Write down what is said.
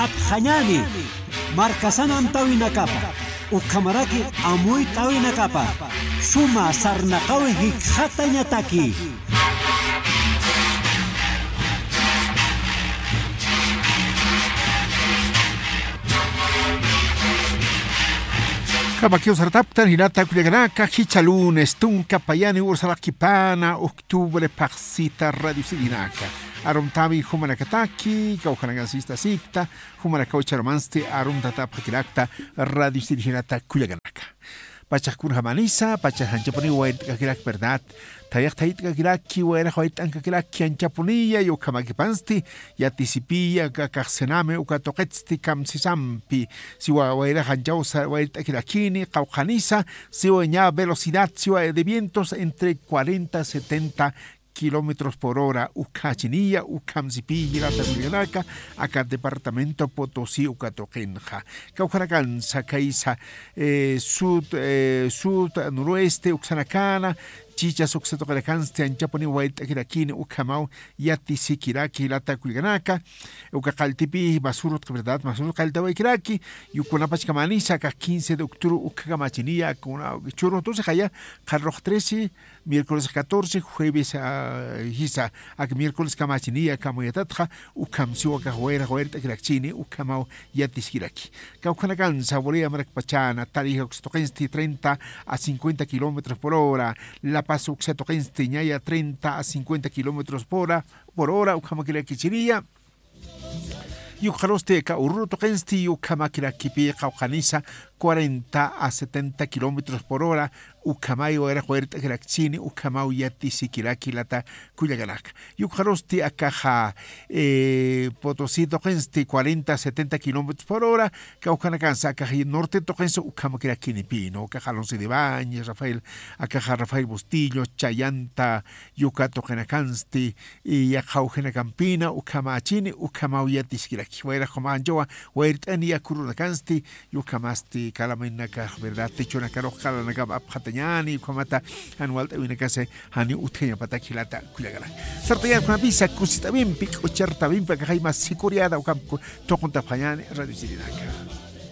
Akhañani markasanan tawinakapa ukamaraki amuy tawinakapa suma sarnaqawi hikhatañataki. Kabakios Sartaptan, Hirata Culiacanaca, Chichalunes, Tunca, Payani, Ursalakipana, Octubre, Paxita, Radio Sidinaca. Arumtabi, Humanakataki, Kauhanagansista Sipta, Humanakaucharomanste, Arumtatapakilacta, Radio Sidinata Culiacanaca. Pachakun Hamanisa, Pachahanchaponi, White Kakilak Verdad, Tayak Tait Kakilaki, Wera White Ankakilaki, Anchapunia, Yokamakipansti, Yatisipia, Kaksename, Ukatoketsti, Kamsisampi, Siwa Wera Hanjausa, White Akilakini, Kauhanisa, Siwa ya velocidad, Siwa de vientos entre 40 y 70 kilómetros por hora, Ucachinilla, Ucamzipi, Girata, acá departamento Potosí, Ucatoquenja, Caucaracan, Sacaisa, sud, noroeste, Uxanacana, Chichas Uxatocacanste, Anchaponi, White, Akirakini, Ucamau, Yati, Sikiraki, Lata, Culiganaca, Ucacaltipi, Basurot, verdad, Basurot, Caltawaikiraki, Yucunapachcamanisa, 15 de octubre, Ucamachinilla, con churro, entonces allá, Carlos 13, miércoles 14, jueves Hisa, miércoles Camachinilla, Camoyatatja, Ucamsiwa, Cahuera, Huerta, Kirakchini, Ucamau, Yati, Sikiraki. Caucanacan, Saborea, Maracpachana, Tarija, Uxtoquensti, 30 a 50 kilómetros por hora, La Paz Uxatoquensti, Ñaya, 30 a 50 kilómetros por hora, Ucamaquilaquichiría. Yucarosteca, Urrutoquensti, Ucamaquilaquipi, Caucanisa, 40 a 70 kilómetros por hora, Ucamayo era Huerta Galaxini, Ucamau Yati Sikiraki Lata Cuyaganac. Yucarosti Acaja Potosí Toquensti 40 a 70 kilómetros por hora, Caucanacanza, Acaja Norte Toquense, Ucamaquiraquini Pino, Acaja Alonso de Bañez, Acaja Rafael Bustillo, Chayanta, Yucatoquenacansti, y Acaujena Campina, Ucamachini, Ucamau Yati Sikiraki, Huera Jomanjoa, Huerta Nia Curunacansti, Yucamasti, Calamenaca, verdad, Techona Carojala Nagab Hatanyani, Komata, Anual Winacase, Hani Utenia Patakilata, Kuyagara. Sartaya con Visa, Cusita Bimpic, o Cherta Bimpa, Jaima Sicuriada, o Campo, Toconta Payane, Radio Sidinaca.